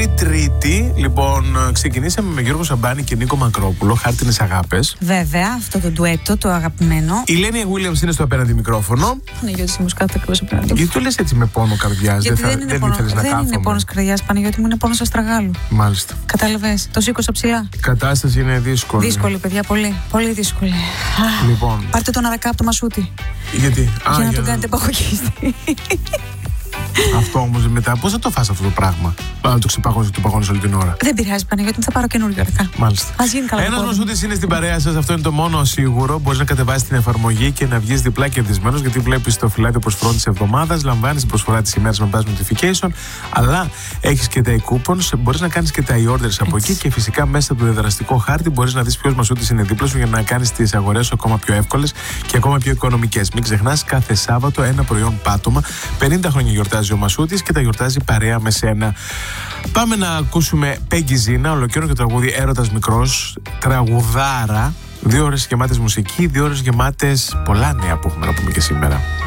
Μικρή Τρίτη, λοιπόν, ξεκινήσαμε με Γιώργο Σαμπάνη και Νίκο Μακρόπουλο, Χάρτινες Αγάπες. Βέβαια, αυτό το ντουέτο, το αγαπημένο. Η Λένια Γουίλιαμς είναι στο απέναντι μικρόφωνο. Παναγιώτης μου, κάθε ακριβώς απέναντι. Γιατί το λες έτσι με πόνο καρδιάς? Γιατί δεν είναι πόνος καρδιάς, Παναγιώτη μου, είναι πόνος αστραγάλου. Μάλιστα. Κατάλαβες, το σήκωσα ψηλά. Η κατάσταση είναι δύσκολη. Δύσκολη, παιδιά, πολύ. Πολύ δύσκολη. Λοιπόν. Πάρτε τον αρακά από το μασούτι. Γιατί? Για να τον κάνετε παγωγίστη. Αυτό όμως μετά, πώς θα το φας αυτό το πράγμα? Να το παγώνεις όλη την ώρα. Δεν πειράζει, Παναγιώτη μου, θα πάρω καινούριο αρακά. Μάλιστα. Ας γίνει καλά. Ένας μασούτης είναι στην παρέα σας, αυτό είναι το μόνο σίγουρο. Μπορείς να κατεβάσεις την εφαρμογή και να βγεις διπλά κερδισμένος, γιατί βλέπεις το φυλάδιο προσφορών της εβδομάδας, λαμβάνεις την προσφορά της ημέρας με pass notification, αλλά έχεις και τα e-coupons, μπορείς να κάνεις και τα e-orders από εκεί και φυσικά μέσα από το διαδραστικό χάρτη μπορείς να δεις ποιος μασούτης είναι δίπλα σου για να κάνεις τις αγορές σου ακόμα πιο εύκολες και ακόμα πιο οικονομικές. Μην ξεχνάς, κάθε Σάββατο ένα προϊόν πάτωμα. 50 χρόνια γιορτάζει ο Μασούτης και τα γιορτάζει παρέα με σένα. Πάμε να ακούσουμε Πέγγι Ζίνα, ολοκαίρινο τραγούδι Έρωτας Μικρός, τραγουδάρα. 2 ώρες γεμάτες μουσική, 2 ώρες γεμάτες πολλά νέα που έχουμε να πούμε και σήμερα.